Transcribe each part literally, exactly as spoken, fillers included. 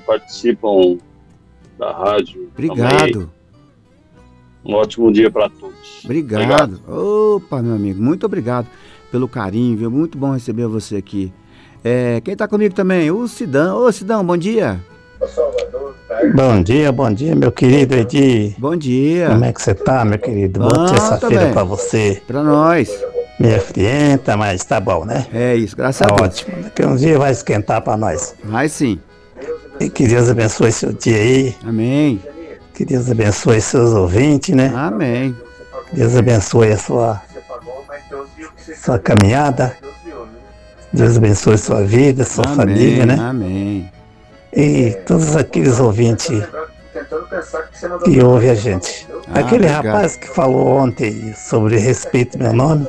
participam da rádio. Obrigado. Também. Um ótimo dia para todos. Obrigado. obrigado. Opa, meu amigo, muito obrigado pelo carinho, viu? Muito bom receber você aqui. É, quem tá comigo também? O Sidão. Ô, Sidão, bom dia. Bom dia, bom dia, meu querido Edi. Bom dia. Como é que você tá, meu querido? Bom, Boa terça-feira tá pra você. Pra nós. Meia frienta, mas tá bom, né? É isso, graças tá a Deus. Ótimo. Daqui a uns dias vai esquentar pra nós. Vai sim. E que Deus abençoe seu dia aí. Amém. Que Deus abençoe seus ouvintes, né? Amém. Que Deus abençoe a sua, sua caminhada. Deus abençoe sua vida, sua amém, família, né? Amém. E todos aqueles ouvintes que ouvem a gente. Ah, Aquele obrigado. rapaz que falou ontem sobre respeito meu nome.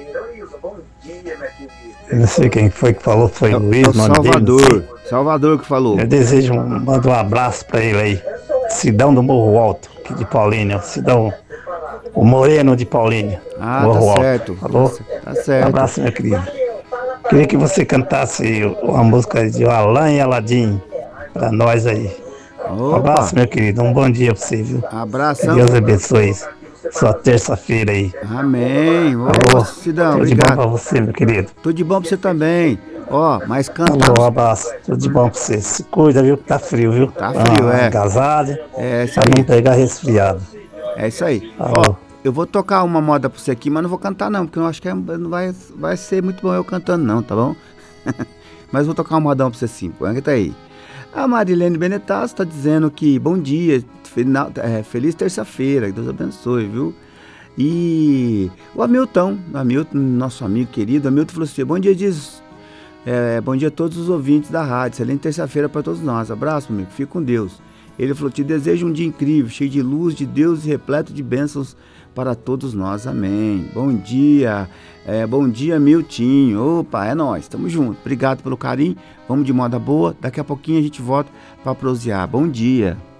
Eu não sei quem foi que falou, foi é, Luiz, é o nome Salvador. dele. Salvador que falou. Eu desejo, um, mando um abraço pra ele aí. Sidão do Morro Alto, aqui de Paulínia. Sidão, o Moreno de Paulínia. Ah, Morro tá Alto. certo. Falou? Tá certo. Um abraço, meu querido. Queria que você cantasse uma música de Alain e Aladim pra nós aí. Opa. Um abraço, meu querido. Um bom dia pra você, viu? Abração. Que Deus abençoe sua terça-feira aí. Amém. Ô, Alô, Sidão, tudo obrigado. de bom pra você, meu querido. Tudo de bom pra você também. Ó, mas cantar... Alô, um abraço. Tudo de bom pra você. Se cuida, viu? Que tá frio, viu? Tá frio, ah, é. Agasalho. É isso pra aí. não pegar resfriado. É isso aí. Alô. Ó, eu vou tocar uma moda pra você aqui, mas não vou cantar não, porque eu acho que é- não vai, vai ser muito bom eu cantando não, tá bom? Mas vou tocar um modão pra você sim. Põe tá aí. A Marilene Benetasso está dizendo que bom dia, final, é, feliz terça-feira, que Deus abençoe, viu? E o Hamilton, o Hamilton, nosso amigo querido, Hamilton falou assim, bom dia, diz, é, bom dia a todos os ouvintes da rádio, excelente terça-feira para todos nós, abraço, amigo, fique com Deus. Ele falou, te desejo um dia incrível, cheio de luz de Deus e repleto de bênçãos para todos nós, amém. Bom dia, é, bom dia, Miltinho, opa, é nóis, tamo junto, obrigado pelo carinho, vamos de moda boa, daqui a pouquinho a gente volta para prosear, bom dia.